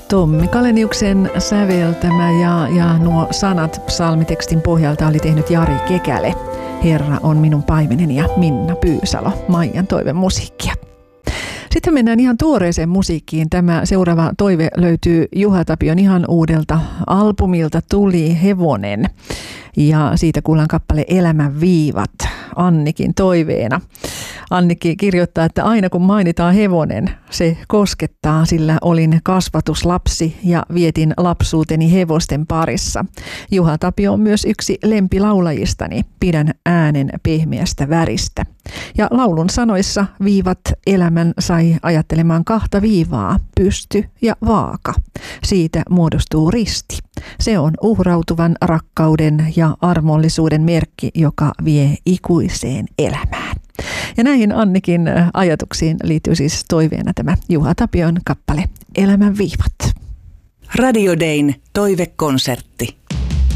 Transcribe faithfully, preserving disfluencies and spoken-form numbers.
Tommi Kaleniuksen säveltämä ja, ja nuo sanat psalmitekstin pohjalta oli tehnyt Jari Kekäle. Herra on minun paimeneni ja Minna Pyysalo, Maijan toivemusiikkia. Sitten mennään ihan tuoreeseen musiikkiin. Tämä seuraava toive löytyy Juha Tapion ihan uudelta albumilta Tuli hevonen. Ja siitä kuullaan kappale Elämän viivat Annikin toiveena. Annikki kirjoittaa, että aina kun mainitaan hevonen, se koskettaa, sillä olin kasvatuslapsi ja vietin lapsuuteni hevosten parissa. Juha Tapio on myös yksi lempilaulajistani, pidän äänen pehmeästä väristä. Ja laulun sanoissa viivat elämän sai ajattelemaan kahta viivaa, pysty ja vaaka. Siitä muodostuu risti. Se on uhrautuvan rakkauden ja armollisuuden merkki, joka vie ikuiseen elämään. Ja näihin Annikin ajatuksiin liittyy siis toiveena tämä Juha Tapion kappale Elämän viivat. Radio Dayn toivekonsertti.